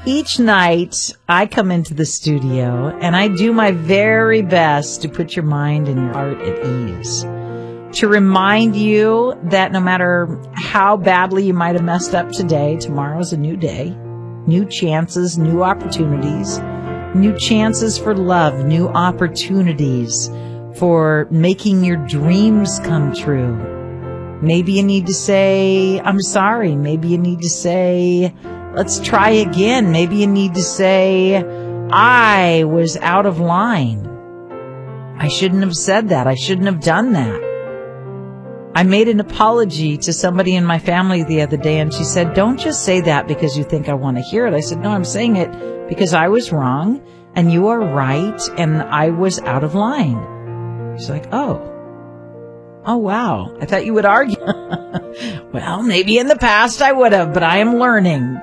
Each night, I come into the studio and I do my very best to put your mind and your heart at ease. To remind you that no matter how badly you might have messed up today, tomorrow's a new day. New chances, new opportunities, new chances for love, new opportunities for making your dreams come true. Maybe you need to say, I'm sorry. Maybe you need to say, let's try again. Maybe you need to say, I was out of line. I shouldn't have said that. I shouldn't have done that. I made an apology to somebody in my family the other day, and she said, don't just say that because you think I want to hear it. I said, no, I'm saying it because I was wrong and you are right and I was out of line. She's like, oh, wow. I thought you would argue. Well, maybe in the past I would have, but I am learning.